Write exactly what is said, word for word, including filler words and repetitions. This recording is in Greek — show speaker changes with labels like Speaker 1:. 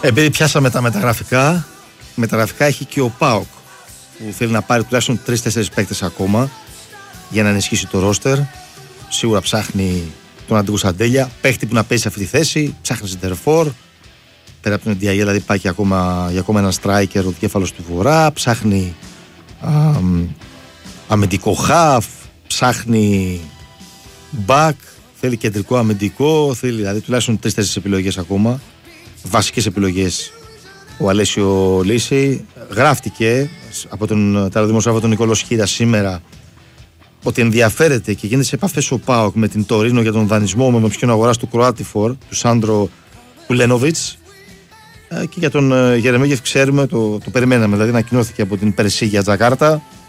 Speaker 1: Επειδή πιάσαμε τα μεταγραφικά, μεταγραφικά έχει και ο ΠΑΟΚ που θέλει να πάρει τουλάχιστον τρεις-τέσσερις παίκτες ακόμα για να ενισχύσει το ρόστερ. Σίγουρα ψάχνει τον Αντίγου Σαντέλια, παίχτη που να παίζει σε αυτή τη θέση, ψάχνει σεντερφόρ. Πέρα από τον Ντιαγέ, δηλαδή πάει και ακόμα, για ακόμα ένα striker, ο δικέφαλος του Βορρά. Ψάχνει α, αμυντικό χαφ, ψάχνει back, θέλει κεντρικό αμυντικό, θέλει δηλαδή τουλάχιστον τρεις-τέσσερις επιλογές ακόμα. Βασικές επιλογές ο Αλέσιο Λύση. Γράφτηκε από τον τηλεδημοσιογράφο τον Νικόλο Σχήρα σήμερα ότι ενδιαφέρεται και γίνεται σε επαφές ο ΠΑΟΚ με την Τωρίνο για τον δανεισμό με option αγοράς του Κροάτιφορ, του Σάντρο Κουλένοβιτς, και για τον Γερεμέγεφ ξέρουμε, το, το περιμέναμε, δηλαδή ανακοινώθηκε από την Περσίγια Τζακάρτα.